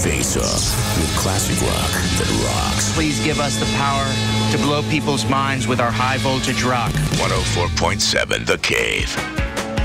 Face Off with classic rock that rocks. Please give us the power to blow people's minds with our high voltage rock. 104.7 The Cave.